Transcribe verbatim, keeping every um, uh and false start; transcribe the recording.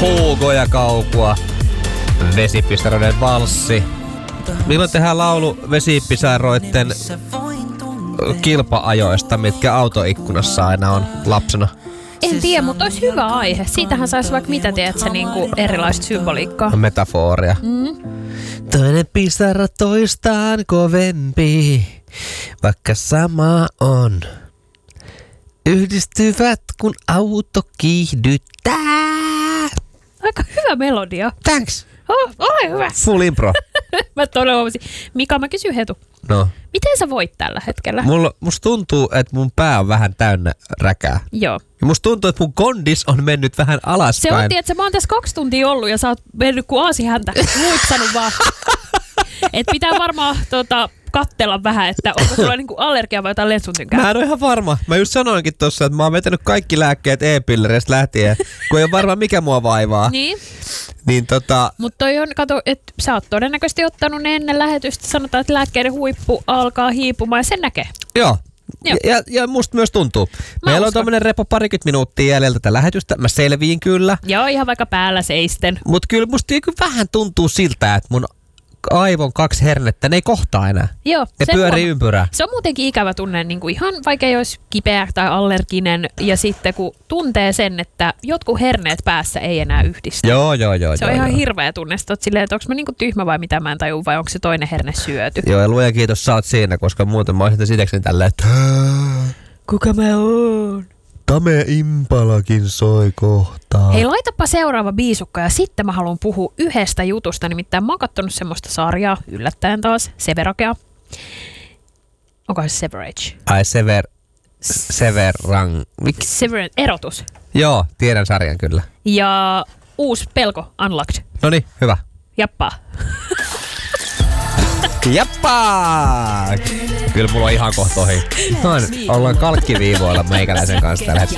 Hugo ja Kaukua. Vesipisaroiden valssi. Milloin tehdään laulu vesipisaroiden kilpa-ajoista, mitkä autoikkunassa aina on lapsena? En tiedä, mutta olisi hyvä aihe. Siitähän saisi vaikka mitä, tiedät sä, niinku erilaista symboliikkaa. Metaforia. Mm. Toinen pisara toistaan kovempi, vaikka sama on. Yhdistyvät, kun auto kiihdyttää. Aika hyvä melodia. Thanks. Oh, ole hyvä. Full impro. Mä todella huomasin. Mika, mä kysyn Hetu. No. Miten sä voit tällä hetkellä? Mulla, musta tuntuu, että mun pää on vähän täynnä räkää. Joo. Ja musta tuntuu, että mun kondis on mennyt vähän alaspäin. Se on, tiedätkö, mä oon tässä kaksi tuntia ollut ja sä oot mennyt kuin aasi häntä. Luipsanut vaan. Et pitää varmaan tota, kattella vähän, että onko sulla niinku allergia vai jotain lensuntynkää. Mä en ole ihan varma. Mä just sanoinkin tossa, että mä oon vetänyt kaikki lääkkeet e-pillereistä lähtien, kun ei ole varma mikä mua vaivaa. Niin. Niin tota... Mutta toi on, kato, että sä oot todennäköisesti ottanut ne ennen lähetystä. Sanotaan, että lääkkeiden huippu alkaa hiipumaan ja sen näkee. Joo. Joo. Ja, ja musta myös tuntuu. Mä Meillä uskon. on tommonen repo parikymmentä minuuttia jäljellä tätä lähetystä. Mä selviin kyllä. Joo, ihan vaikka päällä seisten. Mut kyllä musta kyllä vähän tuntuu siltä, että mun aivon kaksi hernettä, ne ei kohtaa enää. Joo. Ne sen pyörii huomaa. ympyrää. Se on muutenkin ikävä tunne, niin kuin ihan vaikka ei olisi kipeä tai allerginen. Ja sitten kun tuntee sen, että jotkut herneet päässä ei enää yhdistä. Joo, joo, joo. Se joo, on ihan joo. hirveä tunne. Sitten oot silleen, että onko mä niinku tyhmä vai mitä mä en tajua, vai onko se toinen herne syöty. Joo, ja luoja kiitos, sä oot siinä, koska muuten mä olisin sitäkseni tälleen, että Kuka mä oon? Tame Impalakin soi kohtaa. Hei, laitapa seuraava biisukka ja sitten mä haluan puhua yhdestä jutusta. Nimittäin mä oon kattonut semmoista sarjaa, yllättäen taas, Severagea. Onko se Severage? Ai Sever... Severang... Mik? Sever... Erotus. Joo, tiedän sarjan kyllä. Ja uusi pelko, Unlocked. Noniin, hyvä. Jappaa. Jappaa! Kyllä mulla on ihan kohta ohi. Noin, ollaan kalkkiviivoilla meikäläisen kanssa tällä hetkellä.